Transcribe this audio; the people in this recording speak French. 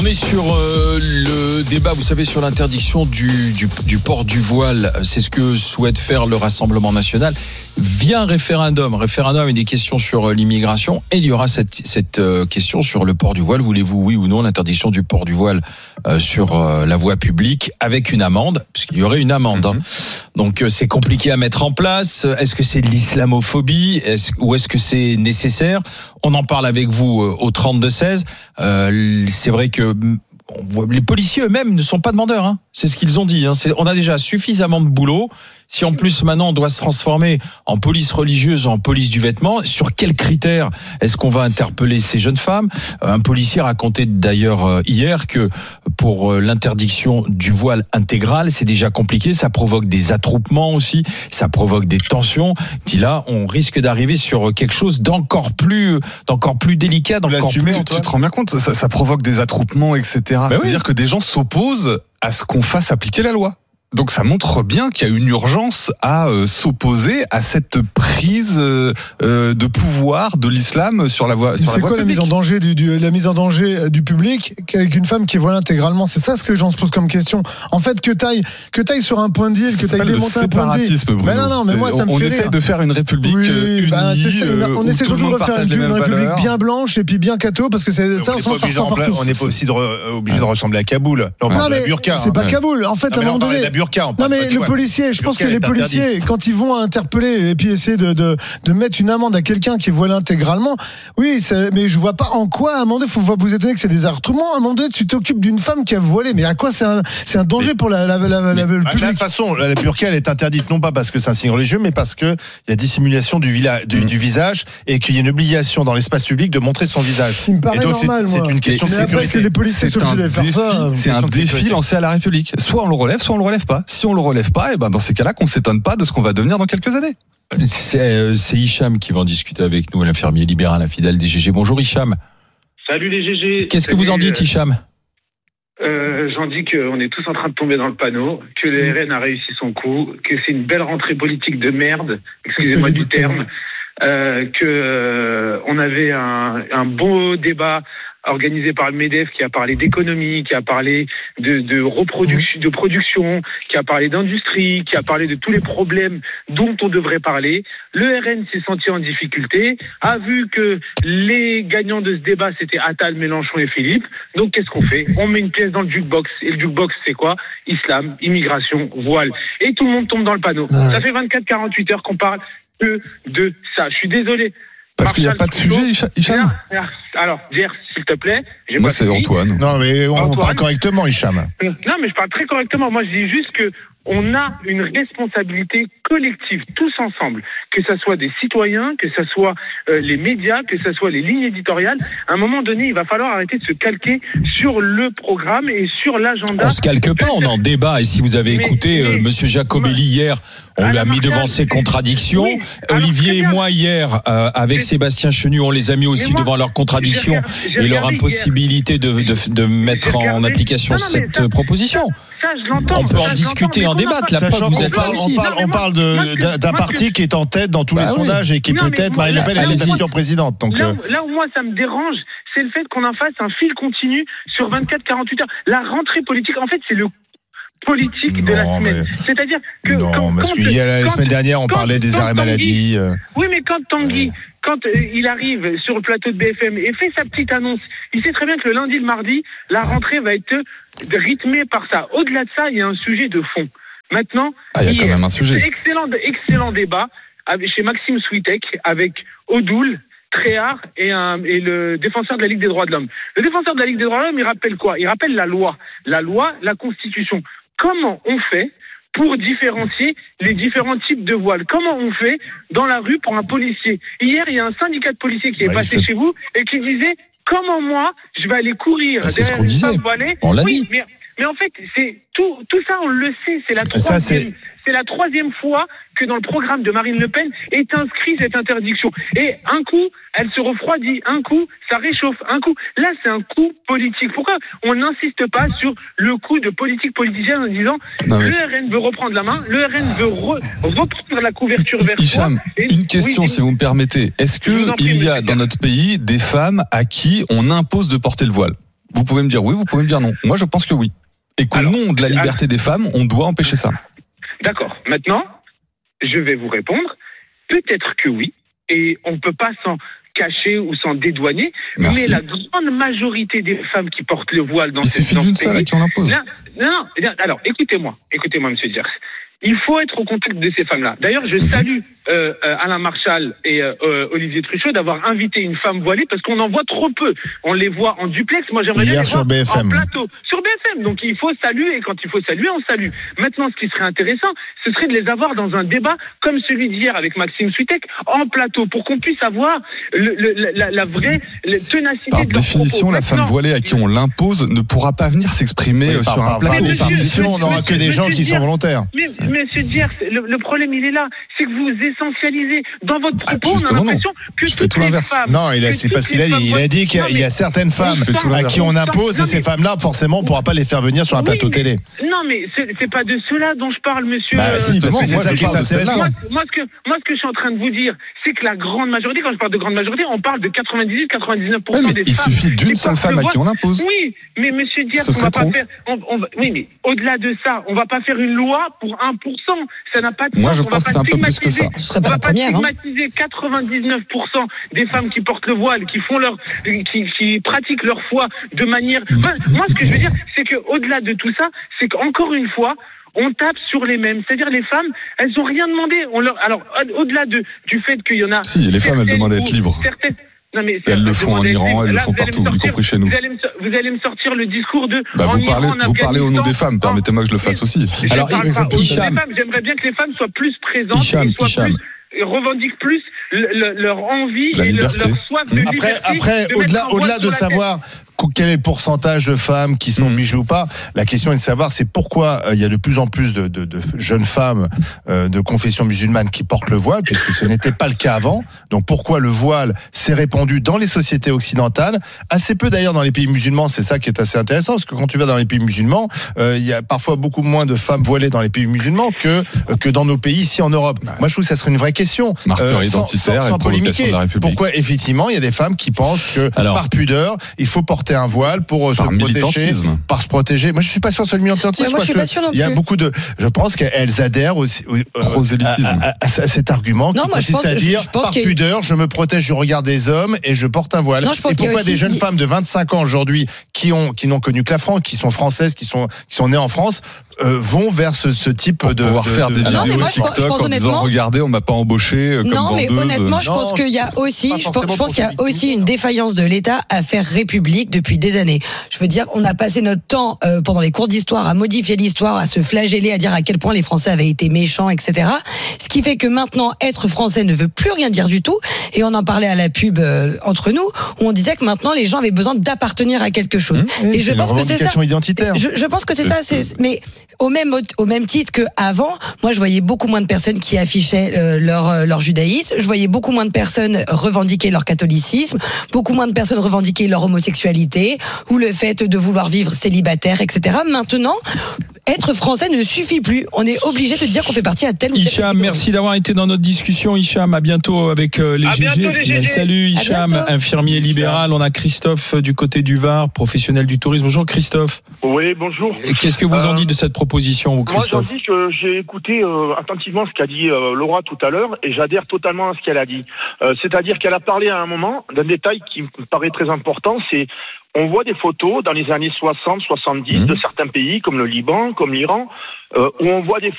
On est sur le débat, vous savez, sur l'interdiction du port du voile. C'est ce que souhaite faire le Rassemblement national via un référendum. Référendum et des questions sur l'immigration. Et il y aura cette question sur le port du voile. Voulez-vous, oui ou non, l'interdiction du port du voile sur la voie publique avec une amende, puisqu'il y aurait une amende. Donc c'est compliqué à mettre en place. Est-ce que c'est de l'islamophobie ou est-ce que c'est nécessaire? On en parle avec vous au 32-16. C'est vrai que les policiers eux-mêmes ne sont pas demandeurs, hein. C'est ce qu'ils ont dit, hein. On a déjà suffisamment de boulot. Si en plus maintenant on doit se transformer en police religieuse, en police du vêtement, sur quels critères est-ce qu'on va interpeller ces jeunes femmes? Un policier racontait d'ailleurs hier que pour l'interdiction du voile intégral, c'est déjà compliqué, ça provoque des attroupements aussi, ça provoque des tensions. Dit là, on risque d'arriver sur quelque chose d'encore plus délicat, d'encore plus. Tu te rends bien compte, ça provoque des attroupements, etc. C'est-à-dire que des gens s'opposent à ce qu'on fasse appliquer la loi. Donc ça montre bien qu'il y a une urgence à s'opposer à cette prise de pouvoir de l'islam sur la voie. C'est quoi la mise en danger la mise en danger du public avec une femme qui est voilée intégralement? C'est ça ce que les gens se posent comme question. En fait, que t'ailles sur un point de deal, que t'ailles démonter un point de deal. Mais non, mais moi ça me fait rire. On essaie de faire une république unie. On essaie surtout de refaire une république bien blanche et puis bien catho, parce que c'est ça. On n'est pas aussi obligé de ressembler à Kaboul. Non, mais c'est pas Kaboul. En fait, à un moment donné. Non mais le policier, je pense que les policiers, quand ils vont interpeller et puis essayer de mettre une amende à quelqu'un qui est voilé intégralement, oui, mais je vois pas en quoi, à un moment donné, faut pas vous étonner que c'est des attroupements. À un moment donné, tu t'occupes d'une femme qui a voilé, mais à quoi c'est un danger pour le public? De toute façon, la burqa elle est interdite non pas parce que c'est un signe religieux, mais parce que il y a dissimulation du visage et qu'il y a une obligation dans l'espace public de montrer son visage. Il me paraît et donc normal, c'est une question de sécurité. Les policiers sont obligés de faire ça. C'est un défi lancé à la République. Soit on le relève, soit on le relève pas. Si on le relève pas, et ben dans ces cas-là, qu'on s'étonne pas de ce qu'on va devenir dans quelques années. C'est Hicham qui va en discuter avec nous, l'infirmier libéral, fidèle des GG. Bonjour Hicham. Salut les GG. Qu'est-ce que vous en dites, Hicham? J'en dis qu'on est tous en train de tomber dans le panneau, que le RN a réussi son coup, que c'est une belle rentrée politique de merde, excusez-moi du terme, que on avait un beau débat organisé par le MEDEF qui a parlé d'économie, qui a parlé de reproduction, de production, qui a parlé d'industrie, qui a parlé de tous les problèmes dont on devrait parler. Le RN s'est senti en difficulté, a vu que les gagnants de ce débat c'était Attal, Mélenchon et Philippe. Donc qu'est-ce qu'on fait? On met une pièce dans le jukebox. Et le jukebox c'est quoi? Islam, immigration, voile. Et tout le monde tombe dans le panneau. Ça fait 24-48 heures qu'on parle que de ça. Je suis désolé. Parce qu'il n'y a pas de sujet, Hicham. Alors, Gers, s'il te plaît. Moi, c'est Antoine. Non, mais on parle correctement, Hicham. Non, mais je parle très correctement. Moi, je dis juste que on a une responsabilité collective, tous ensemble, que ça soit des citoyens, que ça soit les médias, que ça soit les lignes éditoriales. À un moment donné, il va falloir arrêter de se calquer sur le programme et sur l'agenda. On se calque pas, on en débat. Et si vous avez écouté Monsieur Jacobelli hier, on lui a mis devant ses contradictions. Oui, Olivier et moi hier, avec Sébastien Chenu, on les a mis aussi devant leurs contradictions et leur impossibilité de mettre en application cette proposition. Ça, je l'entends. On peut en discuter, en débattre. La preuve, vous êtes là aussi. On parle d'un parti qui est en tête dans tous les sondages et qui peut-être Marine Le Pen est la future présidente. Donc là où moi ça me dérange, c'est le fait qu'on en fasse un fil continu sur 24-48 heures. La rentrée politique, en fait, c'est le politique de la semaine. C'est-à-dire que parce qu'il y a la semaine dernière, on parlait des arrêts maladie. Oui, mais quand Tanguy, quand il arrive sur le plateau de BFM et fait sa petite annonce, il sait très bien que le lundi, le mardi, la rentrée va être rythmée par ça. Au-delà de ça, il y a un sujet de fond. Maintenant, il y a quand même un sujet. Excellent débat chez Maxime Switek avec Odoul, Tréhard et le défenseur de la Ligue des droits de l'homme. Le défenseur de la Ligue des droits de l'homme, il rappelle quoi? Il rappelle la loi, la Constitution. Comment on fait pour différencier les différents types de voiles? Comment on fait dans la rue pour un policier? Hier, il y a un syndicat de policiers qui est passé chez vous et qui disait comment moi je vais aller courir derrière une femme voilée. On l'a dit. Mais en fait, c'est tout ça, on le sait. C'est la troisième fois que dans le programme de Marine Le Pen est inscrit cette interdiction. Et un coup, elle se refroidit. Un coup, ça réchauffe. Un coup, là, c'est un coup politique. Pourquoi on n'insiste pas sur le coup de politique politicienne en disant le RN veut reprendre la main, le RN veut reprendre la couverture vers Hicham, une question, si vous me permettez. Est-ce qu'il y a dans notre pays des femmes à qui on impose de porter le voile? Vous pouvez me dire oui, vous pouvez me dire non. Moi, je pense que oui. Et qu'au nom de la liberté des femmes, on doit empêcher ça. D'accord. Maintenant, je vais vous répondre. Peut-être que oui. Et on ne peut pas s'en cacher ou s'en dédouaner. Merci. Mais la grande majorité des femmes qui portent le voile dans ce pays... Il suffit d'une seule à qui on l'impose. Non. Alors, écoutez-moi, monsieur Diers. Il faut être au contact de ces femmes-là. D'ailleurs, je salue Alain Marchal et Olivier Truchot d'avoir invité une femme voilée parce qu'on en voit trop peu. On les voit en duplex. Moi, j'aimerais bien les voir en plateau. Sur BFM. Donc, il faut saluer. Et quand il faut saluer, on salue. Maintenant, ce qui serait intéressant, ce serait de les avoir dans un débat comme celui d'hier avec Maxime Switek en plateau pour qu'on puisse avoir la vraie ténacité par de leur définition, propos. la femme voilée à qui on l'impose ne pourra pas venir s'exprimer sur un plateau. Par définition, on n'aura que des gens qui sont volontaires. Mais monsieur Diers, le problème il est là, c'est que vous essentialisez dans votre propos, on a l'impression que toutes les femmes. Non, c'est pas ce qu'il a dit. Il a dit qu'il y a certaines femmes à qui on impose et ces femmes-là, forcément, on ne pourra pas les faire venir sur un plateau télé. Non, mais c'est pas de cela dont je parle, monsieur. Si, parce que c'est ça qui est intéressant. Moi, ce que je suis en train de vous dire, c'est que la grande majorité, quand je parle de grande majorité, on parle de 98-99% des femmes. Il suffit d'une seule femme à qui on l'impose. Oui, mais monsieur Diers, on va pas faire. Oui, mais au-delà de ça, on va pas faire une loi pour 1%. Ça n'a pas de sens. Moi, je pense que c'est un peu plus que ça. On va pas stigmatiser 99% des femmes qui portent le voile, qui pratiquent leur foi de manière. Moi, ce que je veux dire, c'est que au-delà de tout ça, c'est qu'encore une fois, on tape sur les mêmes. C'est-à-dire les femmes, elles ont rien demandé. Alors, au-delà du fait qu'il y en a. Si, les femmes, elles demandent à être libres. Non, mais elles le font en Iran, elles le font partout, y compris chez nous. Vous allez me sortir le discours de. Vous parlez au nom des femmes, permettez-moi que je le fasse aussi. Alors, Hicham, j'aimerais bien que les femmes soient plus présentes, revendiquent plus leur envie et leur soif de liberté. Après, au-delà de savoir quel est le pourcentage de femmes qui sont obligées ou pas, la question est de savoir c'est pourquoi il y a de plus en plus de jeunes femmes de confession musulmane qui portent le voile, puisque ce n'était pas le cas avant. Donc pourquoi le voile s'est répandu dans les sociétés occidentales, assez peu d'ailleurs dans les pays musulmans. C'est ça qui est assez intéressant, parce que quand tu vas dans les pays musulmans, il y a parfois beaucoup moins de femmes voilées dans les pays musulmans que dans nos pays ici en Europe. Moi je trouve que ça serait une vraie question, sans polémiquer. Pourquoi effectivement il y a des femmes qui pensent que par pudeur il faut porter un voile pour se protéger. Moi, je suis pas sûr sur le militantisme. Il y a beaucoup de. Je pense qu'elles adhèrent aussi à cet argument qui consiste à dire par pudeur, je me protège du regard des hommes et je porte un voile. Et pourquoi des jeunes femmes de 25 ans aujourd'hui qui n'ont connu que la France, qui sont françaises, qui sont nées en France, vont vers ce type de pouvoir faire des vidéos TikTok en disant regardez, on m'a pas embauché comme vendeuse. Non, mais honnêtement, je pense qu'il y a aussi, une défaillance de l'État à faire République depuis des années. Je veux dire, on a passé notre temps pendant les cours d'histoire à modifier l'histoire, à se flageller, à dire à quel point les Français avaient été méchants, etc. Ce qui fait que maintenant, être français ne veut plus rien dire du tout. Et on en parlait à la pub entre nous, où on disait que maintenant les gens avaient besoin d'appartenir à quelque chose. Et je pense que c'est ça. Identitaire. Je pense que c'est ça. Mais au même titre qu'avant, moi je voyais beaucoup moins de personnes qui affichaient leur judaïsme, je voyais beaucoup moins de personnes revendiquer leur catholicisme, beaucoup moins de personnes revendiquer leur homosexualité ou le fait de vouloir vivre célibataire, etc. Maintenant, être français ne suffit plus. On est obligé de dire qu'on fait partie à tel ou tel. Hicham, merci d'avoir été dans notre discussion. Hicham, à bientôt avec les GG. Salut Hicham, infirmier libéral. On a Christophe du côté du Var, professionnel du tourisme. Bonjour Christophe. Oui, bonjour. Qu'est-ce que vous en dites de cette proposition, vous, Christophe? Moi, j'en dis que j'ai écouté attentivement ce qu'a dit Laura tout à l'heure et j'adhère totalement à ce qu'elle a dit. C'est-à-dire qu'elle a parlé à un moment d'un détail qui me paraît très important, c'est on voit des photos dans les années 60, 70 de certains pays comme le Liban, comme l'Iran, où on voit des